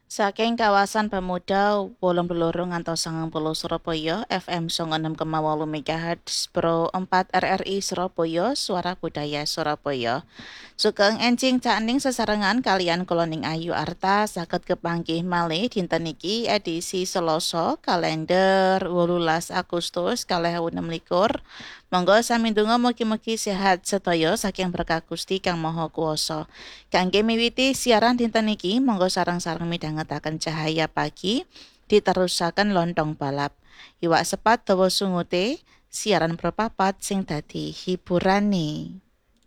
Saking kawasan Pemuda 82 ngantos 90 Surabaya FM 96,8 MHz Pro 4 RRI Surabaya Suara Budaya Surabaya. Sugeng enjing caning sesarengan kalian koloning Ayu Arta saged kepanggih malih dinten iki edisi Selasa kalender 18 Agustus 2026. Monggo sami ndonga mugi-mugi sehat sedaya saking berkah Gusti Kang Maha Kuwasa. Kangge miwiti siaran dinten iki monggo sareng-sareng midhangetaken cahaya pagi diterusaken lontong balap. Iwak sepat dawa sungute siaran perpapat sing dadi hiburane.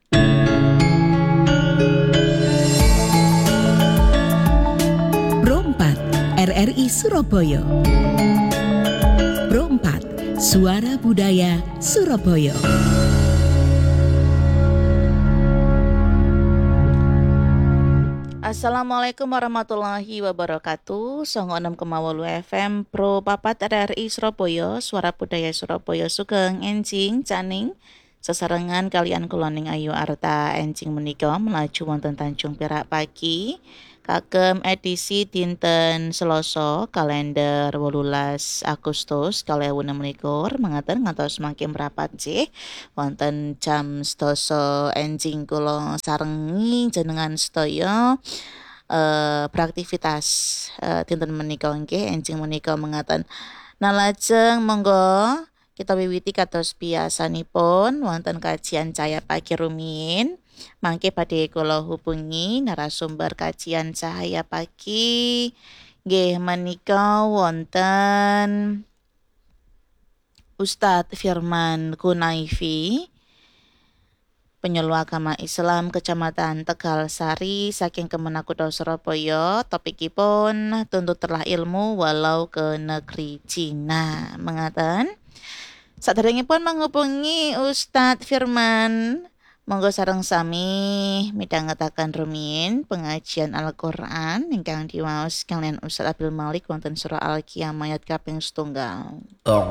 Pro 4 RRI Surabaya. Pro 4 Suara Budaya Surabaya. Assalamualaikum warahmatullahi wabarakatuh. 96,8 FM Pro Papat RRI Surabaya, Suara Budaya Surabaya. Sugeng enjing caning sesarengan kalian kuloning Ayu Arta enjing menika melaju wonten Tanjung Perak pagi. Kagem edisi dinten Selasa kalender 18 Agustus 2026 mengaten ngantos mangke merapat sih wonten jam 12 enjing kula sarengi jenengan sedaya beraktivitas dinten menika nggih enjing menika mengaten. Nah lajeng monggo kita wiwiti kados biasanipun wonten kajian Cahaya Pagi rumiyin. Mangke badhe kula hubungi narasumber kajian Cahaya Pagi nggih menika wonten Ustadz Firman Gunaifi, penyuluh agama Islam Kecamatan Tegal Sari saking Kemenak Kutha Surabaya. Topikipun tuntutlah ilmu walau ke negeri Cina. Mengaten saderengipun menghubungi Ustadz Firman, monggo sareng sami midhangetaken rumiyin pengajian Al-Qur'an ingkang diwaos kalian Ustadz Abdul Malik wonten surah Al-Qiyamah ayat kaping 1.